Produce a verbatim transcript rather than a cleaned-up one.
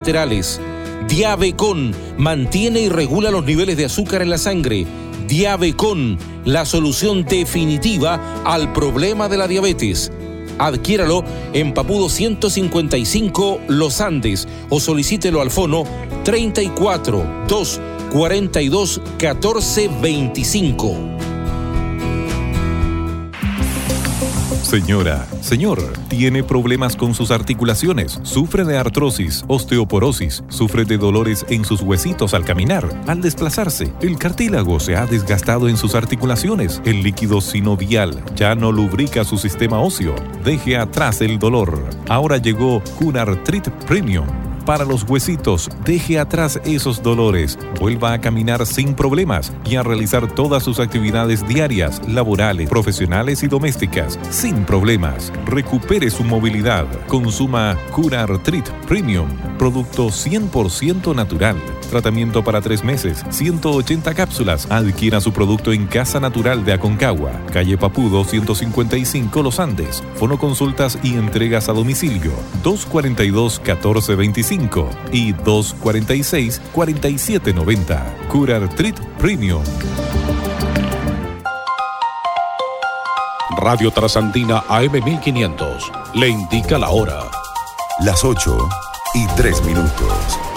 laterales. Diabecon mantiene y regula los niveles de azúcar en la sangre. Diabecon, la solución definitiva al problema de la diabetes. Adquiéralo en Papudo ciento cincuenta y cinco Los Andes o solicítelo al fono treinta y cuatro, dos, cuarenta y dos, catorce, veinticinco. Señora, señor, ¿tiene problemas con sus articulaciones? ¿Sufre de artrosis, osteoporosis? ¿Sufre de dolores en sus huesitos al caminar, al desplazarse? El cartílago se ha desgastado en sus articulaciones. El líquido sinovial ya no lubrica su sistema óseo. Deje atrás el dolor. Ahora llegó Cunartrit Premium. Para los huesitos, deje atrás esos dolores, vuelva a caminar sin problemas y a realizar todas sus actividades diarias, laborales, profesionales y domésticas sin problemas. Recupere su movilidad. Consuma Cunartrit Premium, producto cien por ciento natural. Tratamiento para tres meses, ciento ochenta cápsulas. Adquiera su producto en Casa Natural de Aconcagua, calle Papudo ciento cincuenta y cinco Los Andes. Fonoconsultas y entregas a domicilio dos cuarenta y dos, catorce veinticinco y dos cuarenta y seis, cuarenta y siete noventa. Cunartrit Premium. Radio Trasandina A M mil quinientos le indica la hora. Las ocho y tres minutos.